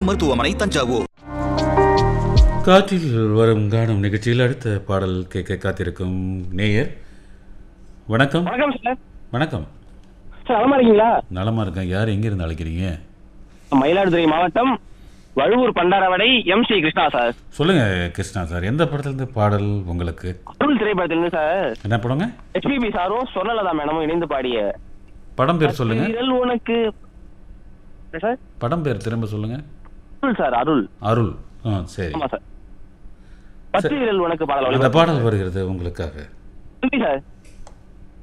மருத்துவமனை, தஞ்சாவூர். காற்றில் வரும் காணும் நிகழ்ச்சியில் அடுத்த பாடல் கேட்க காத்திருக்கும் நேயர். வணக்கம். வணக்கம் சார். வணக்கம் சார், நலமா இருக்கீங்களா? நலமா இருக்கேன். யார் எங்கிருந்து அழைக்கிறீங்க? மயிலாடுதுறை மாவட்டம் வழுவூர் பண்டாரவடை MC கிருஷ்ணா சார். சொல்லுங்க கிருஷ்ணா சார், எந்த படத்துலேருந்து பாடல் உங்களுக்கு? அருள் திரைப்படத்திலிருந்து சார். என்ன படங்க? HPB சாரும் சொர்ணலதா மேடமும் இணைந்து பாடிய படம் பேர் சொல்லுங்க. விரல் உனக்கு சார். படம் பேர் திரும்ப சொல்லுங்க. அருள் சார், அருள். அருள். சரி. ஆமா சார். 10 விரல் உனக்கு பாடல். அந்த பாடல் வருகிறது உங்களுக்காக. நன்றி சார்.